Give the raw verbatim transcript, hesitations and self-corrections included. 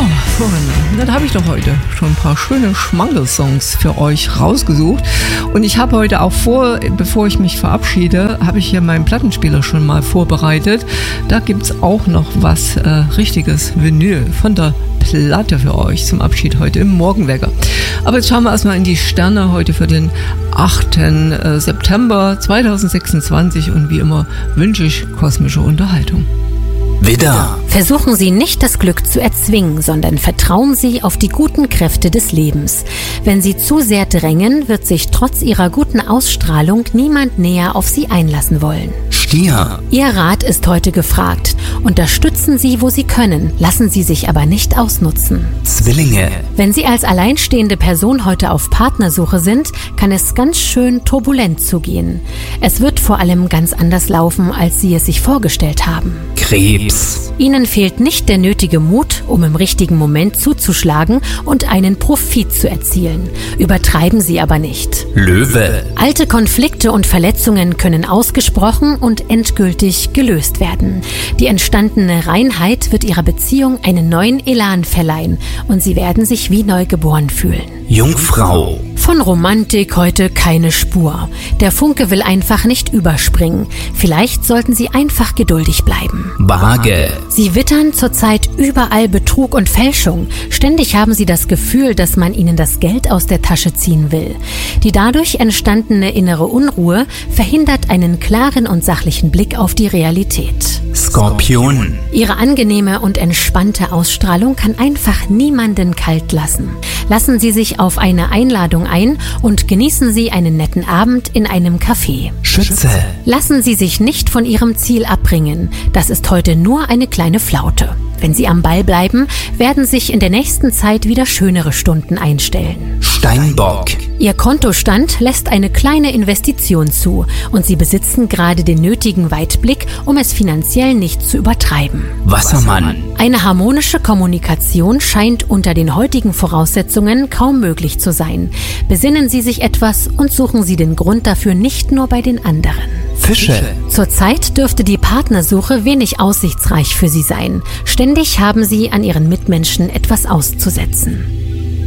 Freunde, dann habe ich doch heute schon ein paar schöne Schmankel-Songs für euch rausgesucht. Und ich habe heute auch vor, bevor ich mich verabschiede, habe ich hier meinen Plattenspieler schon mal vorbereitet. Da gibt es auch noch was äh, richtiges Vinyl von der Platte für euch zum Abschied heute im Morgenwecker. Aber jetzt schauen wir erstmal in die Sterne heute für den achten September zweitausendsechsundzwanzig und wie immer wünsche ich kosmische Unterhaltung. Widder. Versuchen Sie nicht, das Glück zu erzwingen, sondern vertrauen Sie auf die guten Kräfte des Lebens. Wenn Sie zu sehr drängen, wird sich trotz Ihrer guten Ausstrahlung niemand näher auf Sie einlassen wollen. Stier. Ihr Rat ist heute gefragt. Unterstützen Sie, wo Sie können, lassen Sie sich aber nicht ausnutzen. Zwillinge. Wenn Sie als alleinstehende Person heute auf Partnersuche sind, kann es ganz schön turbulent zugehen. Es wird vor allem ganz anders laufen, als Sie es sich vorgestellt haben. Krebs. Ihnen fehlt nicht der nötige Mut, um im richtigen Moment zuzuschlagen und einen Profit zu erzielen. Übertreiben Sie aber nicht. Löwe. Alte Konflikte und Verletzungen können ausgesprochen und endgültig gelöst werden. Die entstandene Reinheit wird Ihrer Beziehung einen neuen Elan verleihen und Sie werden sich wie neugeboren fühlen. Jungfrau. Von Romantik heute keine Spur. Der Funke will einfach nicht überspringen. Vielleicht sollten Sie einfach geduldig bleiben. Waage. Sie wittern zurzeit überall Betrug und Fälschung. Ständig haben Sie das Gefühl, dass man Ihnen das Geld aus der Tasche ziehen will. Die dadurch entstandene innere Unruhe verhindert einen klaren und sachlichen Blick auf die Realität. Skorpion. Ihre angenehme und entspannte Ausstrahlung kann einfach niemanden kalt lassen. Lassen Sie sich auf eine Einladung ein und genießen Sie einen netten Abend in einem Café. Schütze. Lassen Sie sich nicht von Ihrem Ziel abbringen. Das ist heute nur eine kleine Flaute. Wenn Sie am Ball bleiben, werden sich in der nächsten Zeit wieder schönere Stunden einstellen. Steinbock. Ihr Kontostand lässt eine kleine Investition zu und Sie besitzen gerade den nötigen Weitblick, um es finanziell nicht zu übertreiben. Wassermann. Eine harmonische Kommunikation scheint unter den heutigen Voraussetzungen kaum möglich zu sein. Besinnen Sie sich etwas und suchen Sie den Grund dafür nicht nur bei den anderen. Fische. Zurzeit dürfte die Partnersuche wenig aussichtsreich für Sie sein. Ständig haben Sie an Ihren Mitmenschen etwas auszusetzen.